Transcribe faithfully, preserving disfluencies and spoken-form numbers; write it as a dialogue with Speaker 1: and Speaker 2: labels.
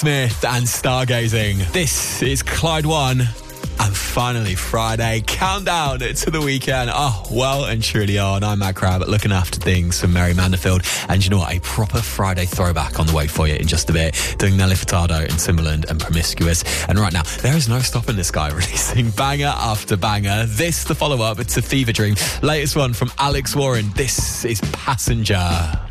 Speaker 1: Smith and Stargazing. This is Clyde One. And finally, Friday, countdown to the weekend. Oh, well and truly on. I'm Matt Crabb, looking after things for Mary Manderfield. And you know what? A proper Friday throwback on the way for you in just a bit. Doing Nelly Furtado in Timberland and Promiscuous. And right now, there is no stopping this guy releasing banger after banger. This, the follow-up, it's a Fever Dream. Latest one from Alex Warren. This is Passenger.